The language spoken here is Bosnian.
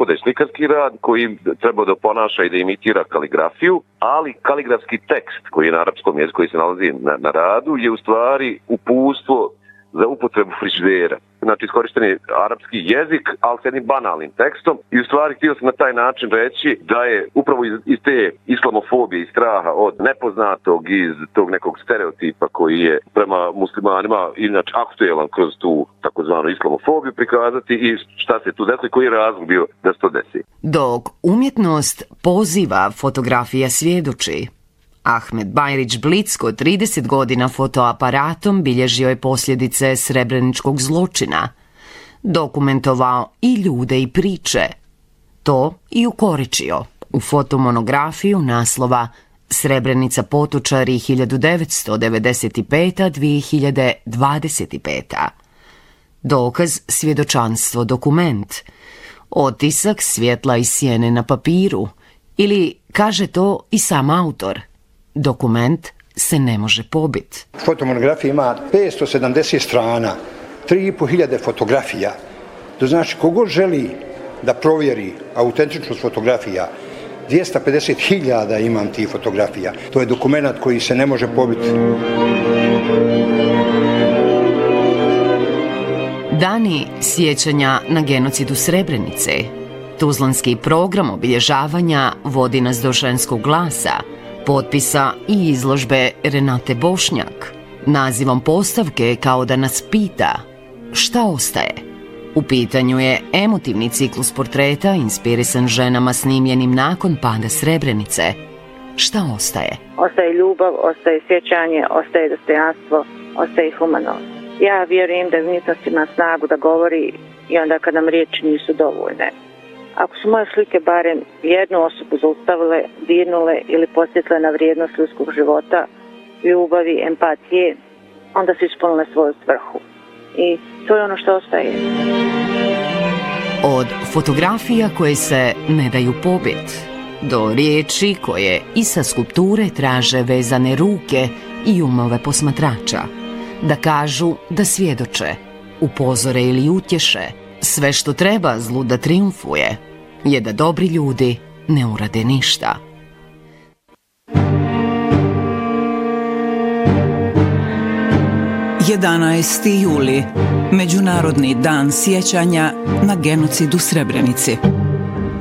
tako da je slikarski rad koji treba da ponaša i da imitira kaligrafiju, ali kaligrafski tekst koji je na arapskom jeziku koji se nalazi na radu je u stvari uputstvo za upotrebu frižidera. Znači, iskorišten je arapski jezik, ali s jednim banalnim tekstom i u stvari htio sam na taj način reći da je upravo iz te islamofobije i straha od nepoznatog, iz tog nekog stereotipa koji je prema muslimanima inače aktuelan kroz tu takozvanu islamofobiju prikazati i šta se tu desilo i koji je razlog bio da se to desi. Dok umjetnost poziva, fotografija svjedoči. Ahmed Bajrić Blicko 30 godina fotoaparatom bilježio je posljedice srebreničkog zločina. Dokumentovao i ljude i priče. To i ukoričio u fotomonografiju naslova Srebrenica Potočari 1995-2025. Dokaz, svjedočanstvo, dokument. Otisak svjetla i sjene na papiru. Ili, kaže to i sam autor, dokument se ne može pobiti. Fotomonografija ima 570 strana, 3500 fotografija. To znači, kogod želi da provjeri autentičnost fotografija, 250.000 imam tih fotografija. To je dokument koji se ne može pobiti. Dani sjećanja na genocid u Srebrenici. Tuzlanski program obilježavanja vodi nas do ženskog glasa, potpisa i izložbe Renate Bošnjak. Nazivom postavke kao da nas pita šta ostaje. U pitanju je emotivni ciklus portreta inspirisan ženama snimljenim nakon pada Srebrenice. Šta ostaje? Ostaje ljubav, ostaje sjećanje, ostaje dostojanstvo, ostaje humanost. Ja vjerujem da umjetnost ima snagu da govori i onda kad nam riječi nisu dovoljne. Ako su moje slike barem jednu osobu zaustavile, dirnule ili posjetile na vrijednost ljudskog života, ljubavi, empatije, onda su ispunile svoju svrhu. I to je ono što ostaje. Od fotografija koje se ne daju pobiti, do riječi koje i sa skulpture traže vezane ruke i umove posmatrača. Da kažu, da svjedoče, upozore ili utješe, sve što treba zlu da triumfuje je da dobri ljudi ne urade ništa. Jedanaesti juli, Međunarodni dan sjećanja na genocid u Srebrenici.